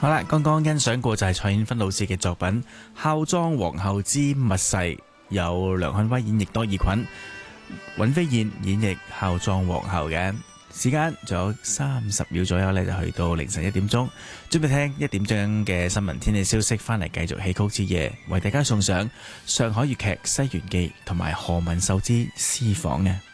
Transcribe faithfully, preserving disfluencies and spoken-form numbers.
好啦，剛剛欣賞過就係蔡衍芬老師嘅作品《孝莊皇后之密誓》，有梁漢威演繹多爾袞，尹飛燕演繹孝莊皇后嘅。時間仲有三十秒左右呢，就去到凌晨一點鐘，準備聽一點鐘嘅新聞天氣消息，翻嚟繼續戲曲之夜，為大家送上上海粵劇《西園記》同埋何文秀之私訪嘅。